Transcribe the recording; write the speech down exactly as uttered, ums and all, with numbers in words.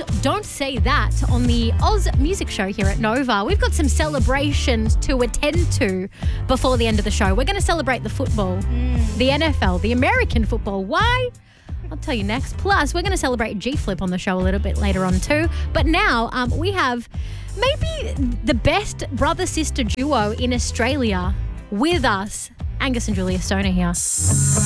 don't say that on the Oz Music Show here at Nova. We've got some celebrations to attend to before the end of the show. We're going to celebrate the football, mm. the N F L, the American football. Why? I'll tell you next. Plus, we're going to celebrate G-Flip on the show a little bit later on too. But now um, we have maybe the best brother-sister duo in Australia with us. Angus and Julia Stoner here.